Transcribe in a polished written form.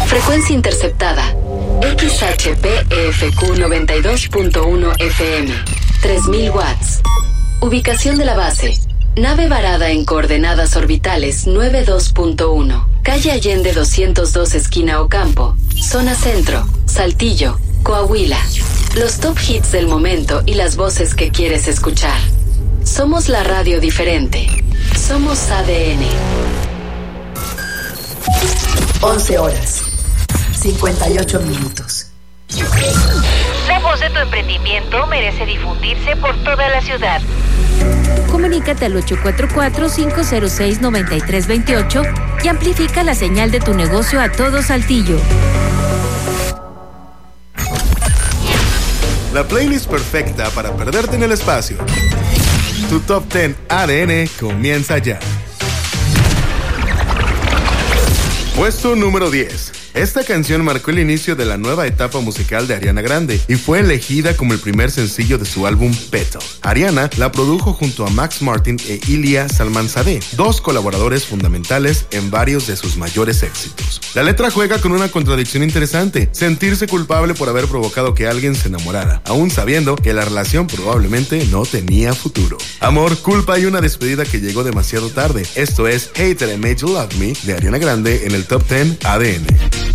Frecuencia interceptada. XHPEFQ 92.1 FM. 3000 watts. Ubicación de la base. Nave varada en coordenadas orbitales 92.1. Calle Allende 202 esquina Ocampo. Zona Centro. Saltillo. Coahuila. Los top hits del momento y las voces que quieres escuchar. Somos la radio diferente. Somos ADN. 11 horas. 58 minutos. La voz de tu emprendimiento merece difundirse por toda la ciudad. Comunícate al 844-506-9328 y amplifica la señal de tu negocio a todo Saltillo. La playlist perfecta para perderte en el espacio. Tu Top 10 ADN comienza ya. Puesto número 10. Esta canción marcó el inicio de la nueva etapa musical de Ariana Grande y fue elegida como el primer sencillo de su álbum Petal. Ariana la produjo junto a Max Martin e Ilya Salmanzadeh, dos colaboradores fundamentales en varios de sus mayores éxitos. La letra juega con una contradicción interesante: sentirse culpable por haber provocado que alguien se enamorara, aún sabiendo que la relación probablemente no tenía futuro. Amor, culpa y una despedida que llegó demasiado tarde. Esto es Hey That I Made You Love Me de Ariana Grande en el Top 10 ADN.